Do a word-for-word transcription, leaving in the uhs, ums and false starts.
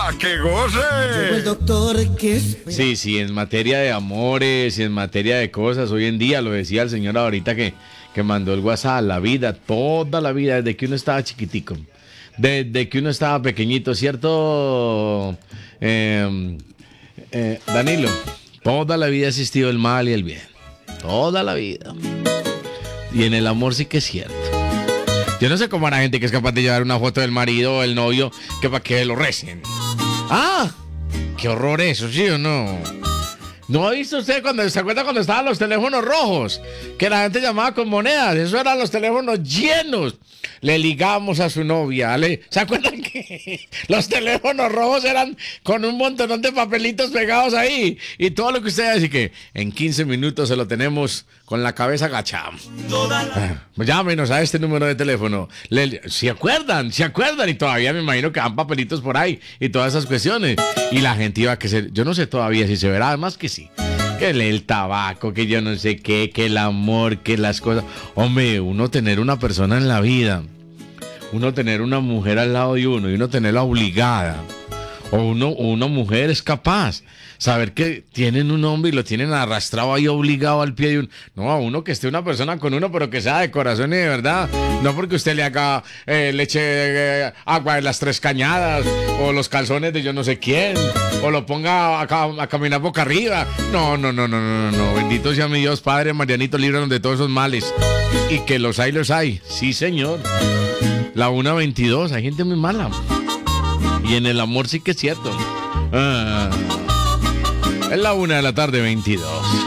que goce! Llegó el doctor que espera. Sí, sí, en materia de amores y en materia de cosas, hoy en día, lo decía el señor ahorita que, que mandó el WhatsApp, la vida, toda la vida, desde que uno estaba chiquitico, desde que uno estaba pequeñito, ¿cierto, eh, eh, Danilo? Toda la vida ha existido el mal y el bien, toda la vida. Y en el amor sí que es cierto. Yo no sé cómo hay gente que es capaz de llevar una foto del marido o del novio que para que lo recen. ¡Ah! ¡Qué horror eso, sí o no! ¿No ha visto usted cuando se acuerda cuando estaban los teléfonos rojos? Que la gente llamaba con monedas. Eso eran los teléfonos llenos. Le ligamos a su novia. Le... ¿Se acuerdan que los teléfonos rojos eran con un montón de papelitos pegados ahí? Y todo lo que usted dice que en quince minutos se lo tenemos con la cabeza agachada. Ah, llámenos a este número de teléfono. Le... ¿Se acuerdan? ¿Se acuerdan? Y todavía me imagino que dan papelitos por ahí y todas esas cuestiones. Y la gente iba a que se... Yo no sé todavía si se verá, además que sí. Que el, el tabaco, que yo no sé qué, que el amor, que las cosas. Hombre, uno tener una persona en la vida, uno tener una mujer al lado de uno y uno tenerla obligada, o uno, o una mujer es capaz, saber que tienen un hombre y lo tienen arrastrado ahí obligado al pie de un... No, a uno que esté una persona con uno, pero que sea de corazón y de verdad. No porque usted le haga eh, leche, eh, agua de las tres cañadas, o los calzones de yo no sé quién, o lo ponga a, a, a caminar boca arriba. No, no, no, no, no, no, no. Bendito sea mi Dios, Padre, Marianito, líbranos de todos esos males. Y que los hay, los hay. Sí, señor. La una veintidós, hay gente muy mala. Y en el amor sí que es cierto. Ah, es la una de la tarde, veintidós.